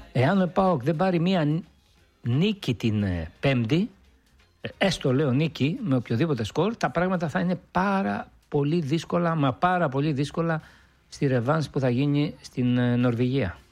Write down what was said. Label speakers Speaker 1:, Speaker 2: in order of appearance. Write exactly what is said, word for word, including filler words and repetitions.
Speaker 1: Εάν ο ΠΑΟΚ δεν πάρει μία νίκη την Πέμπτη, έστω λέω νίκη με οποιοδήποτε σκορ, τα πράγματα θα είναι πάρα πολύ δύσκολα, μα πάρα πολύ δύσκολα στη ρεβάνς που θα γίνει στην Νορβηγία.